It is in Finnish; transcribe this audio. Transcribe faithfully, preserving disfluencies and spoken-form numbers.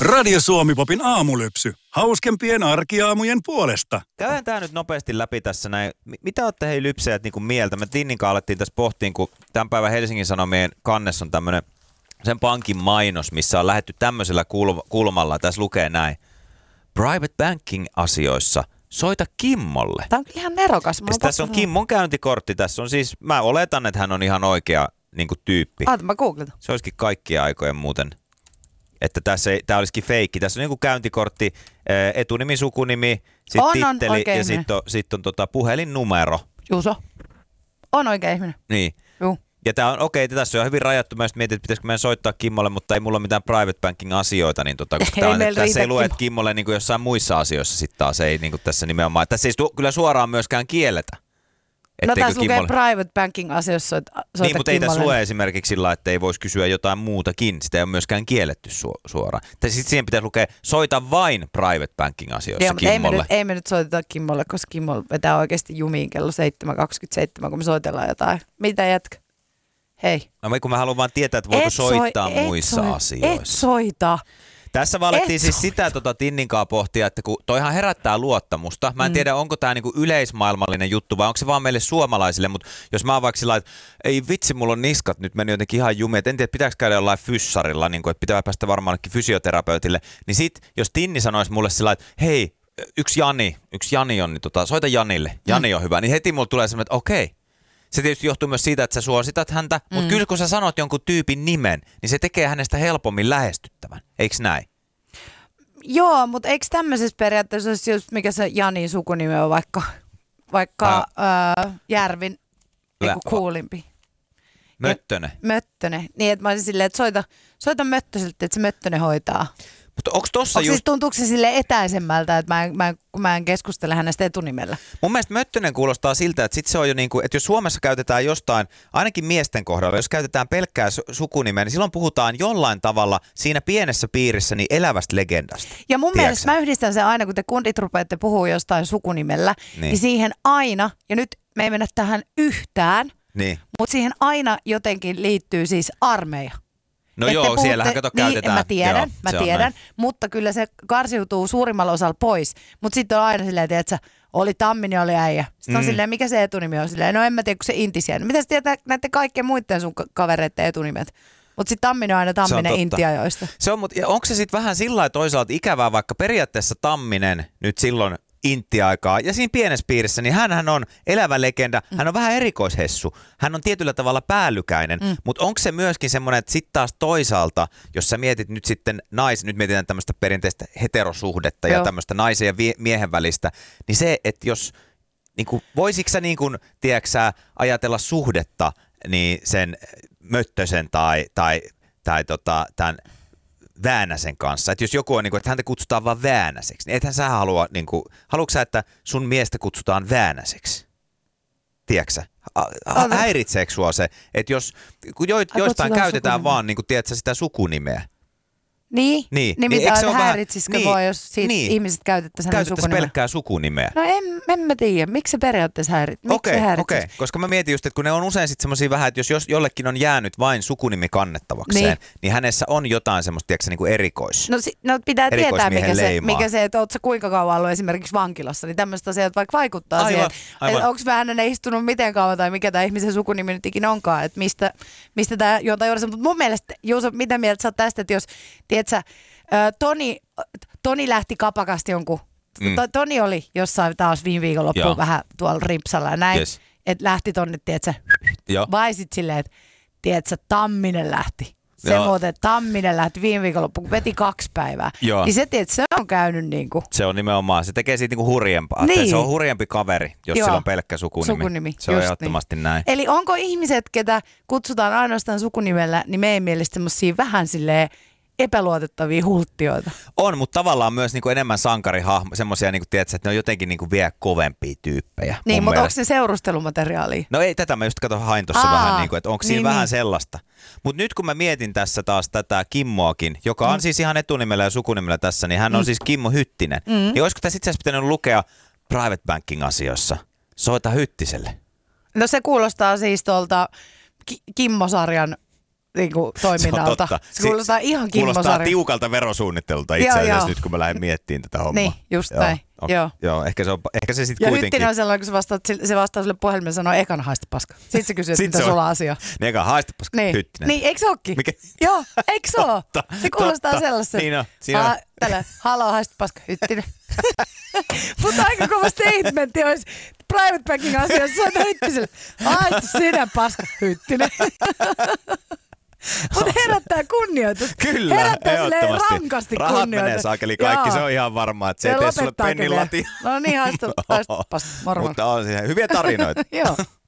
Radio Suomi-popin aamulypsy. Hauskempien arkiaamujen puolesta. Käydään tää nyt nopeasti läpi tässä näin. Mitä olette hei lypsäjät niinku mieltä? Me Tinninkaan alettiin tässä pohtiin, kun tämän päivän Helsingin Sanomien kannessa on tämmönen sen pankin mainos, missä on lähdetty tämmöisellä kulmalla. Tässä lukee näin. Private banking asioissa. Soita Kimmolle. Tämä on ihan nerokas. Tässä on Kimmon käyntikortti. Tässä on siis, mä oletan, että hän on ihan oikea niin kuin tyyppi. Aata, mä googletan. Se olisikin kaikkien aikojen muuten. Että tässä ei, tää olisikin feikki. Tässä on niinku käyntikortti, etunimi, sukunimi, sitten titteli ja sitten on, sit on tota puhelinnumero. Juuso. On oikea ihminen. Niin. Juu. Ja tää on okei, okay, tässä on hyvin rajattu. Mä mietin, että pitäisikö meidän soittaa Kimmolle, mutta ei mulla ole mitään private banking asioita, niin tota, koska tää on, että tässä ei lue, että Kimmolle niin kuin jossain muissa asioissa sitten taas ei niin kuin tässä nimenomaan. Tässä ei kyllä suoraan myöskään kielletä. No tässä lukee Kimmolle... private banking asioissa soita Niin, mutta Kimmolle. ei tässä lue esimerkiksi sillä, että ei voisi kysyä jotain muutakin. Sitä ei ole myöskään kielletty su- suoraan. Sitten siihen pitäisi lukea, soita vain private banking asioissa Joo, Kimmolle. Ei me, nyt, ei me nyt soiteta Kimmolle, koska Kimmo vetää oikeasti jumiin kello seitsemän kaksikymmentäseitsemän, kun me soitellaan jotain. Mitä jätkä? Hei. No kun mä haluan vaan tietää, että voiko et soittaa soi, muissa soi, asioissa. Et soita. Tässä valettiin Et siis soita. sitä tota Tinninkaa pohtia, että kun toihan herättää luottamusta. Mä en mm. tiedä, onko tämä niinku yleismaailmallinen juttu vai onko se vaan meille suomalaisille, mutta jos mä oon vaikka sillä että ei vitsi, mulla on niskat nyt meni jotenkin ihan jumiin, että en tiedä, pitääkö käydä jollain fyssarilla, niin kuin, että pitää päästä varmaan fysioterapeutille, niin sit jos Tinni sanoisi mulle sillä että hei, yksi Jani, yksi Jani on, niin tota, soita Janille, Jani mm. on hyvä, niin heti mulla tulee semmoinen, että okei. Se tietysti johtuu myös siitä, että sä suositat häntä, mm. mutta kyllä kun sä sanot jonkun tyypin nimen, niin se tekee hänestä helpommin lähestyttävän. Eiks näin? Joo, mutta eikö tämmöisessä periaatteessa olisi just, mikä se Janin sukunimi on, vaikka, vaikka öö, Järvin eiku kuulimpi? Möttönen. Et, Möttönen. Niin, että mä olisin silleen, että soita, soita Möttöseltä, että se Möttönen hoitaa. Mutta onko tossa Onko just... siis tuntuuko se silleen etäisemmältä, että mä en, mä en, kun mä en keskustele hänestä etunimellä? Mun mielestä Möttönen kuulostaa siltä, että sit se on jo niinku, että jos Suomessa käytetään jostain, ainakin miesten kohdalla, jos käytetään pelkkää sukunimeä, niin silloin puhutaan jollain tavalla siinä pienessä piirissä niin elävästä legendasta. Ja mun Tiedätkö? mielestä mä yhdistän sen aina, kun te kundit rupeatte puhua jostain sukunimellä, niin. niin siihen aina, ja nyt me ei mennä tähän yhtään, niin. mutta siihen aina jotenkin liittyy siis armeija. No että joo, puhutte, siellähän kato käytetään. Niin, mä tiedän, joo, mä tiedän, mutta kyllä se karsiutuu suurimmalla osalla pois. Mutta sitten on aina silleen, että oli Tamminen, oli äijä. Sitten mm. on silleen, mikä se etunimi on? Silleen, no en mä tiedä, kun se Intisiäinen. Mitä sä tiedät näiden kaikkien muiden sun kavereiden etunimet? Mutta sitten Tamminen on aina Tamminen Intiajoista. Se on, mutta onko se sitten vähän sillä lailla toisaalta ikävää, vaikka periaatteessa Tamminen nyt silloin Intti-aikaa ja siinä pienessä piirissä, niin hänhän on elävä legenda, mm. hän on vähän erikoishessu, hän on tietyllä tavalla päällykäinen, mm. mutta onko se myöskin semmoinen, että sitten taas toisaalta, jos sä mietit nyt sitten nais, nyt mietitään tämmöistä perinteistä heterosuhdetta Joo. ja tämmöistä naisen ja vie, miehen välistä, niin se, että jos, niin kuin, voisitko sä niin kuin, tiedätkö sä, ajatella suhdetta, niin sen Möttösen tai, tai, tai tota, tämän Väänäsen kanssa. Että jos joku on, niin kuin, että häntä kutsutaan vaan Väänäseksi, niin ethän sä halua, niin kuin, haluatko sä, että sun miestä kutsutaan Väänäseksi? Tiedätkö sä? Häiritseekö sua se, että jos kun jo, joistain käytetään sukunimeä. Vaan, niin kuin, tiedätkö, sitä sukunimeä. Niin, niin, niin mitä niin, häiritsisikö niin, voi, jos siitä niin, ihmiset käytettäisiin hänen sukunimeä? Käytettäisiin pelkkää sukunimeä. No en, en mä tiedä, miksi se periaatteessa häiritsisi? Okei, okay, okei, okay. Koska mä mietin just, että kun ne on usein sitten semmosia vähän, että jos jollekin on jäänyt vain sukunimi kannettavakseen, niin, niin hänessä on jotain semmoista, tiedätkö, niin kuin erikois. No, si- no pitää tietää, mikä se, mikä se, että oot sä kuinka kauan ollut esimerkiksi vankilassa, niin tämmöistä asiat vaikka vaikuttaa aivan, siihen, että onko vähän ne istunut miten kauan tai mikä tämä ihmisen sukunimi nyt ikinä onkaan, että mistä, mistä tämä jotain johdossa. Mutta mun mielestä, Juuso, mitä mieltä sä oot tästä, että jos, tiedätkö, Toni, Toni lähti kapakasti jonkun, mm. Toni oli jossain taas viime viikonloppuun vähän tuolla rimpsalla ja näin, yes. että lähti tonne, tiedätkö, vai sit silleen, että tiedätkö, Tamminen lähti. Se muuten, että Tamminen lähti viime viikonloppuun, kun veti kaksi päivää. Joo. Niin se, tiedätkö, se on käynyt niin kuin. Se on nimenomaan, se tekee siitä niin kuin hurjempaa. Niin. Se on hurjempi kaveri, jos Joo. sillä on pelkkä sukunimi. sukunimi. Se on ehdottomasti niin. näin. Eli onko ihmiset, ketä kutsutaan ainoastaan sukunimellä, niin meidän mielestä semmosia vähän silleen epäluotettavia hulttioita. On, mutta tavallaan myös niinku enemmän sankarihahmo, semmoisia, niinku, tiedätkö, että ne on jotenkin niinku vielä kovempia tyyppejä. Niin, mutta onko se seurustelumateriaalia? No ei, tätä mä just kato hain tuossa vähän, niinku, että onko siinä niin, vähän niin. sellaista. Mutta nyt kun mä mietin tässä taas tätä Kimmoakin, joka on mm. siis ihan etunimellä ja sukunimellä tässä, niin hän mm. on siis Kimmo Hyttinen. Mm. Niin olisiko tässä itse asiassa pitänyt lukea private banking asioissa? Soita Hyttiselle. No se kuulostaa siis tuolta Ki- Kimmo-sarjan niinku, toiminnalta. Se, se kuulostaa si- ihan Kimmo Kuulostaa Saari. tiukalta verosuunnittelulta itse asiassa nyt, kun mä lähden miettimään tätä hommaa. Niin, just joo. näin. Okay. Joo. Joo, ehkä se, on, ehkä se sitten ja kuitenkin... Hyttinen on sellainen, kun se vastaa, se vastaa sille puhelimelle ja sanoo, ekana haista paska. Sitten se kysyy, että mitä sulla on asia. Niin eka haista paska, niin. Hyttinen. Niin, eikö se ookin? Mikä? Joo, eikö se oo? Se kuulostaa sellaisen. Niin on, siinä ha- Tällä, haloo, haista paska, Hyttinen. Mutta aika kova statementti olisi private banking asiassa. Soita Hyttiselle, haista sinä paska, Hyttinen. Mutta herättää kunnioitus. Kyllä, herättää silleen rankasti Rahat kunnioitus. menee saakeli kaikki, Joo. se on ihan varmaa, että se ei tee sulle pennin latia. No niin, haista, haista paska, mormon. Mutta on siihen hyviä tarinoita. Joo.